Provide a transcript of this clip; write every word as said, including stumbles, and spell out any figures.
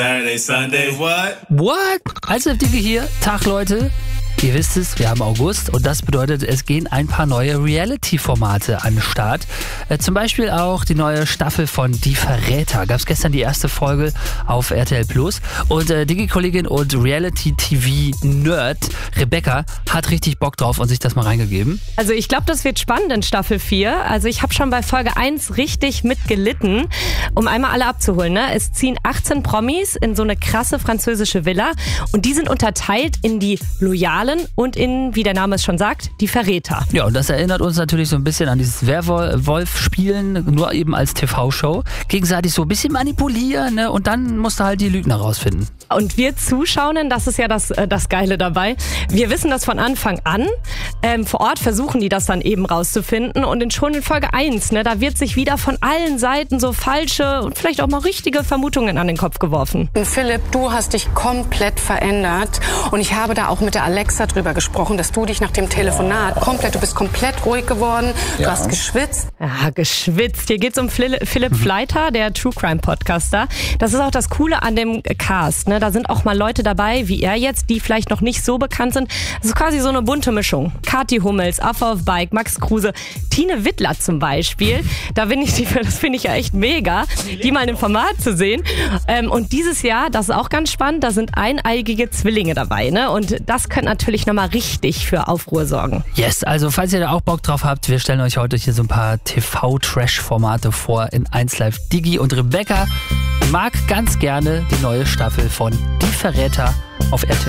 Saturday, Sunday, what? What? Eiswürfel hier. Tag, Leute. Ihr wisst es, wir haben August und das bedeutet, es gehen ein paar neue Reality-Formate an den Start. Äh, zum Beispiel auch die neue Staffel von Die Verräter. Gab es gestern die erste Folge auf R T L Plus. Und äh, Digi-Kollegin und Reality-T V-Nerd Rebecca hat richtig Bock drauf und sich das mal reingegeben. Also ich glaube, das wird spannend in Staffel vier. Also ich habe schon bei Folge eins richtig mitgelitten, um einmal alle abzuholen. Ne? Es ziehen achtzehn Promis in so eine krasse französische Villa und die sind unterteilt in die Loyalen und in, wie der Name es schon sagt, die Verräter. Ja, und das erinnert uns natürlich so ein bisschen an dieses Werwolf-Spielen, nur eben als T V-Show. Gegenseitig so ein bisschen manipulieren, ne? Und dann musst du halt die Lügner rausfinden. Und wir Zuschauenden, das ist ja das, das Geile dabei, wir wissen das von Anfang an. Ähm, vor Ort versuchen die das dann eben rauszufinden. Und in, schon in Folge eins, ne, da wird sich wieder von allen Seiten so falsche und vielleicht auch mal richtige Vermutungen an den Kopf geworfen. Philipp, du hast dich komplett verändert. Und ich habe da auch mit der Alexa drüber gesprochen, dass du dich nach dem Telefonat komplett, du bist komplett ruhig geworden, du Ja. hast geschwitzt. Ja, geschwitzt. Hier geht's um Phil- Philipp Fleiter, der True Crime Podcaster. Das ist auch das Coole an dem Cast. Ne? Da sind auch mal Leute dabei, wie er jetzt, die vielleicht noch nicht so bekannt sind. Das ist quasi so eine bunte Mischung. Kathi Hummels, Affe auf Bike, Max Kruse, Tine Wittler zum Beispiel. Da bin ich, das finde ich ja echt mega, die mal im Format zu sehen. Ähm, und dieses Jahr, das ist auch ganz spannend, da sind eineigige Zwillinge dabei. Ne? Und das könnte natürlich nochmal richtig für Aufruhr sorgen. Yes, also falls ihr da auch Bock drauf habt, wir stellen euch heute hier so ein paar T V-Trash-Formate vor in eins Live. Digi und Rebecca mag ganz gerne die neue Staffel von Die Verräter auf R T L.